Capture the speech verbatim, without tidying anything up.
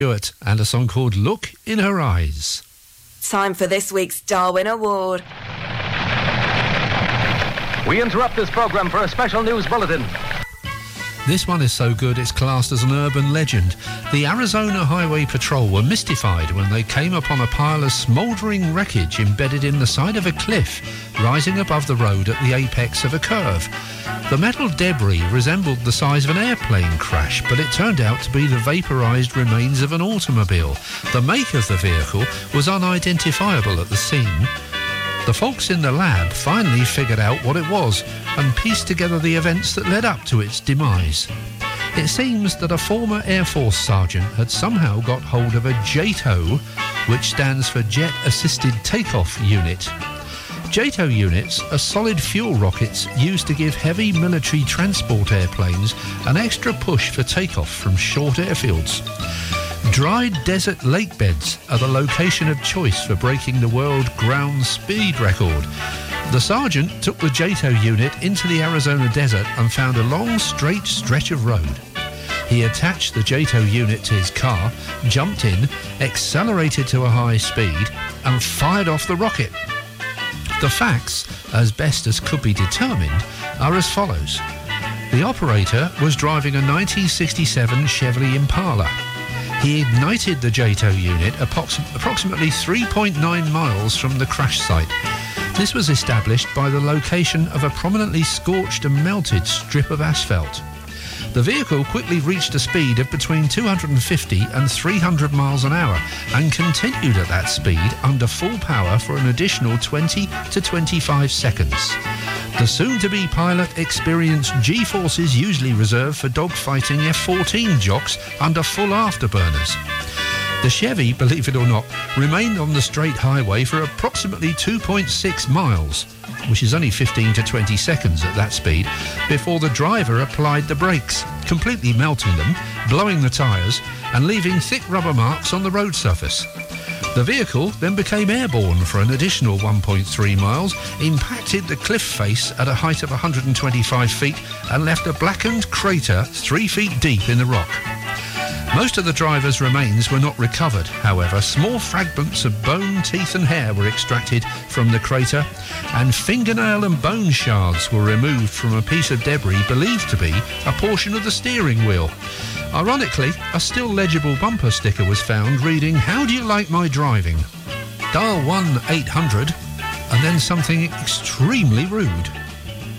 Stewart and a song called Look in Her Eyes. Time for this week's Darwin Award. We interrupt this programme for a special news bulletin. This one is so good it's classed as an urban legend. The Arizona Highway Patrol were mystified when they came upon a pile of smouldering wreckage embedded in the side of a cliff, rising above the road at the apex of a curve. The metal debris resembled the size of an airplane crash, but it turned out to be the vaporised remains of an automobile. The make of the vehicle was unidentifiable at the scene. The folks in the lab finally figured out what it was and pieced together the events that led up to its demise. It seems that a former Air Force sergeant had somehow got hold of a J T O, which stands for Jet Assisted Takeoff Unit. J T O units are solid fuel rockets used to give heavy military transport airplanes an extra push for takeoff from short airfields. Dried desert lake beds are the location of choice for breaking the world ground speed record. The sergeant took the J T O unit into the Arizona desert and found a long, straight stretch of road. He attached the J T O unit to his car, jumped in, accelerated to a high speed, and fired off the rocket. The facts, as best as could be determined, are as follows. The operator was driving a nineteen sixty-seven Chevrolet Impala. He ignited the J T O unit approx- approximately three point nine miles from the crash site. This was established by the location of a prominently scorched and melted strip of asphalt. The vehicle quickly reached a speed of between two hundred fifty and three hundred miles an hour and continued at that speed under full power for an additional twenty to twenty-five seconds. The soon-to-be pilot experienced G-forces usually reserved for dogfighting F fourteen jocks under full afterburners. The Chevy, believe it or not, remained on the straight highway for approximately two point six miles, which is only fifteen to twenty seconds at that speed, before the driver applied the brakes, completely melting them, blowing the tyres, and leaving thick rubber marks on the road surface. The vehicle then became airborne for an additional one point three miles, impacted the cliff face at a height of one hundred twenty-five feet, and left a blackened crater three feet deep in the rock. Most of the driver's remains were not recovered. However, small fragments of bone, teeth and hair were extracted from the crater, and fingernail and bone shards were removed from a piece of debris believed to be a portion of the steering wheel. Ironically, a still legible bumper sticker was found reading, "How do you like my driving?" Dial one eight hundred and then something extremely rude.